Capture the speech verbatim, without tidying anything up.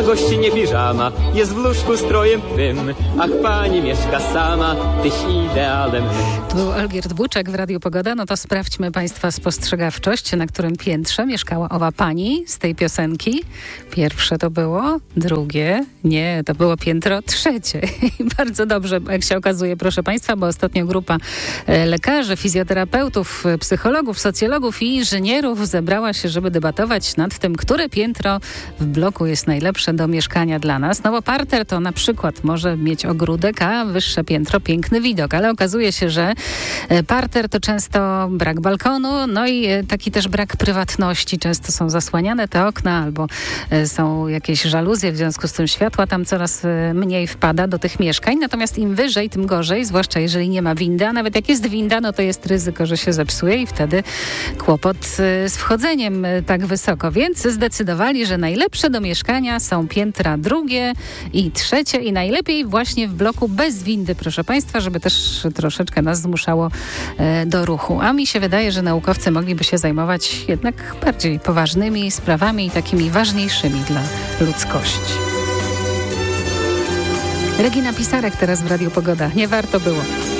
gościnie piżama jest w łóżku strojem twym. Ach, pani mieszka sama, tyś idealem mym. Tu był Olgierd Buczek w Radiu Pogoda. No to sprawdźmy państwa spostrzegawczość, na którym piętrze mieszkała owa pani z tej piosenki. Pierwsze to było, drugie, nie, to było piętro trzecie. I bardzo dobrze, jak się okazuje, proszę państwa, bo ostatnio grupa e, lekarzy, fizjoterapeutów, psychologów, socjologów i inżynierów zebrała się, żeby debatować nad tym, które piętro w bloku jest najlepsze do mieszkania dla nas. No bo parter to na przykład może mieć ogródek, a wyższe piętro piękny widok, ale okazuje się, że parter to często brak balkonu, no i taki też brak prywatności. Często są zasłaniane te okna albo są jakieś żaluzje, w związku z tym światła tam coraz mniej wpada do tych mieszkań. Natomiast im wyżej, tym gorzej, zwłaszcza jeżeli nie ma windy, a nawet jak jest winda, no to jest ryzyko, że się zepsuje i wtedy kłopot z wchodzeniem tak wysoko. Więc zdecydowali, że najlepsze do mieszkania są piętra drugie i trzecie i najlepiej właśnie w bloku bez windy, proszę państwa, żeby też troszeczkę nas zmuszało e, do ruchu. A mi się wydaje, że naukowcy mogliby się zajmować jednak bardziej poważnymi sprawami i takimi ważniejszymi dla ludzkości. Regina Pisarek teraz w Radiu Pogoda. Nie warto było.